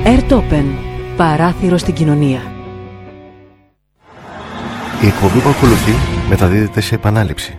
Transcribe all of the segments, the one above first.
Airtopen. Παράθυρο στην κοινωνία. Η εκπομπή που ακολουθεί μεταδίδεται σε επανάληψη.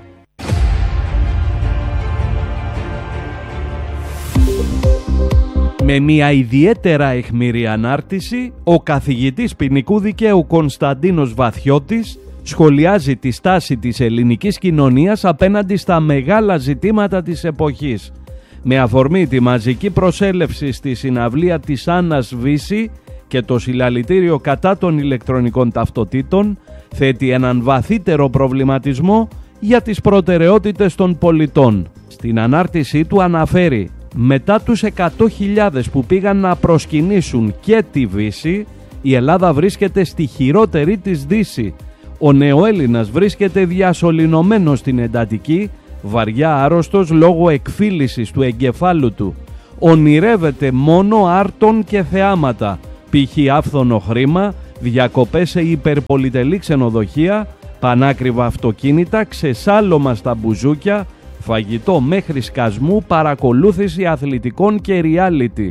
Με μια ιδιαίτερα αιχμηρή ανάρτηση, ο καθηγητής ποινικού δικαίου Κωνσταντίνος Βαθιώτης σχολιάζει τη στάση της ελληνικής κοινωνίας απέναντι στα μεγάλα ζητήματα της εποχής. Με αφορμή τη μαζική προσέλευση στη συναυλία της Άννας Βύση και το συλλαλητήριο κατά των ηλεκτρονικών ταυτοτήτων, θέτει έναν βαθύτερο προβληματισμό για τις προτεραιότητες των πολιτών. Στην ανάρτησή του αναφέρει: μετά τους 100.000 που πήγαν να προσκυνήσουν και τη Βύση, η Ελλάδα βρίσκεται στη χειρότερη της Δύση. Ο νεοέλληνας βρίσκεται διασωληνωμένος στην εντατική, βαριά άρρωστος λόγω εκφύλισης του εγκεφάλου του. Ονειρεύεται μόνο άρτων και θεάματα, π.χ. άφθονο χρήμα, διακοπές σε υπερπολιτελή ξενοδοχεία, πανάκριβα αυτοκίνητα, ξεσάλωμα στα μπουζούκια, φαγητό μέχρι σκασμού, παρακολούθηση αθλητικών και reality.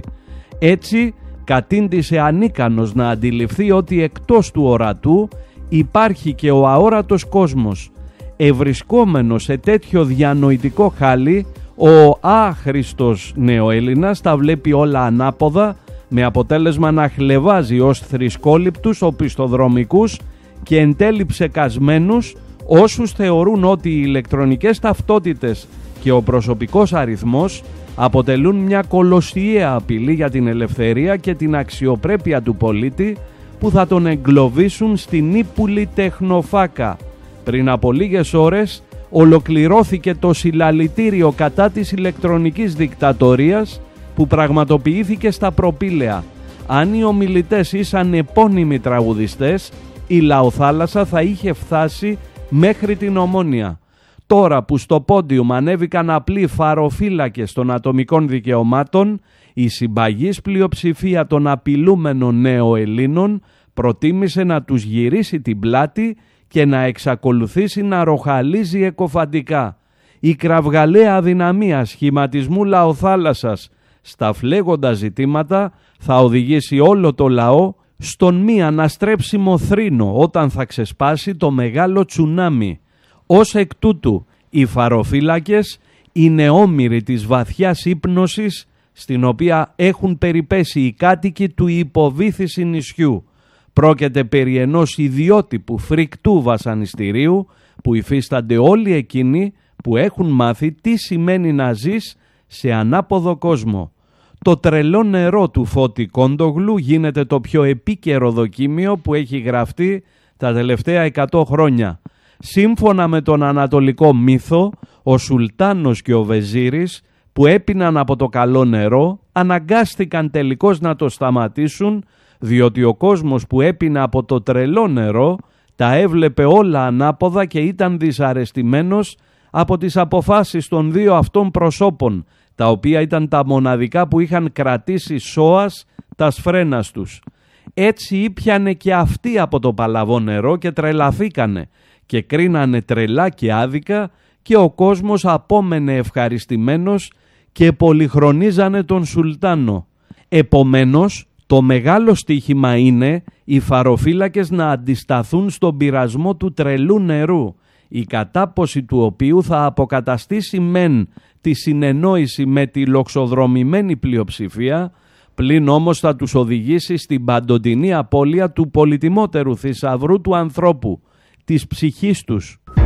Έτσι κατήντησε ανίκανος να αντιληφθεί ότι εκτός του ορατού υπάρχει και ο αόρατος κόσμος. Ευρισκόμενος σε τέτοιο διανοητικό χάλι, ο άχρηστος νεοέλληνας τα βλέπει όλα ανάποδα, με αποτέλεσμα να χλευάζει ως θρησκόληπτους οπισθοδρομικούς και εν τέλει ψεκασμένους όσους θεωρούν ότι οι ηλεκτρονικές ταυτότητες και ο προσωπικός αριθμός αποτελούν μια κολοσιαία απειλή για την ελευθερία και την αξιοπρέπεια του πολίτη, που θα τον εγκλωβίσουν στην ύπουλη τεχνοφάκα. Πριν από λίγες ώρες ολοκληρώθηκε το συλλαλητήριο κατά της ηλεκτρονικής δικτατορίας που πραγματοποιήθηκε στα Προπήλαια. Αν οι ομιλητές ήσαν επώνυμοι τραγουδιστές, η Λαοθάλασσα θα είχε φτάσει μέχρι την Ομόνια. Τώρα που στο πόντιουμ ανέβηκαν απλοί φαροφύλακες των ατομικών δικαιωμάτων, η συμπαγής πλειοψηφία των απειλούμενων νεοελλήνων προτίμησε να τους γυρίσει την πλάτη και να εξακολουθήσει να ροχαλίζει εκοφαντικά. Η κραυγαλαία αδυναμία σχηματισμού Λαοθάλασσας στα φλέγοντα ζητήματα θα οδηγήσει όλο το λαό στον μη αναστρέψιμο θρήνο όταν θα ξεσπάσει το μεγάλο τσουνάμι. Ως εκ τούτου, οι φαροφύλακες είναι όμηροι της βαθιάς ύπνωσης στην οποία έχουν περιπέσει οι κάτοικοι του υποβύθισι νησιού. Πρόκειται περί ενός ιδιότυπου φρικτού βασανιστηρίου που υφίστανται όλοι εκείνοι που έχουν μάθει τι σημαίνει να ζεις σε ανάποδο κόσμο. Το τρελό νερό του Φώτη Κόντογλου γίνεται το πιο επίκαιρο δοκίμιο που έχει γραφτεί τα τελευταία 100 χρόνια. Σύμφωνα με τον ανατολικό μύθο, ο Σουλτάνος και ο Βεζίρης που έπιναν από το καλό νερό αναγκάστηκαν τελικώς να το σταματήσουν, διότι ο κόσμος που έπινε από το τρελό νερό τα έβλεπε όλα ανάποδα και ήταν δυσαρεστημένος από τις αποφάσεις των δύο αυτών προσώπων, τα οποία ήταν τα μοναδικά που είχαν κρατήσει σώας τα σφρένας τους. Έτσι ήπιανε και αυτοί από το παλαβό νερό και τρελαθήκανε και κρίνανε τρελά και άδικα, και ο κόσμος απόμενε ευχαριστημένος και πολυχρονίζανε τον Σουλτάνο. Επομένως, το μεγάλο στοίχημα είναι οι φαροφύλακες να αντισταθούν στον πειρασμό του τρελού νερού, η κατάποση του οποίου θα αποκαταστήσει μεν τη συνεννόηση με τη λοξοδρομημένη πλειοψηφία, πλην όμως θα τους οδηγήσει στην παντοτινή απώλεια του πολυτιμότερου θησαυρού του ανθρώπου, της ψυχής τους.